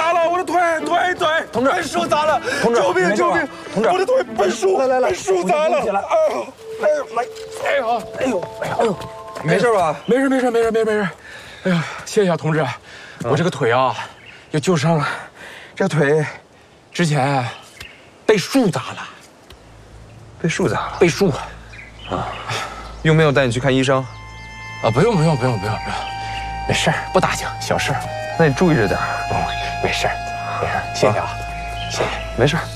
砸了，我的腿， 同志， 被树砸了， 同志， 救命！ 同志， 我的腿被树被树砸了， 哎呦，没事吧？ 没事。哎呀，谢谢啊，同志，我这个腿啊，又旧伤了。这个腿之前被树砸了， 被树砸了。 被树啊？用没有带你去看医生？ 啊，不用，没事，不打紧，小事。 那你注意着点。 没事，谢谢啊，谢谢， 没事。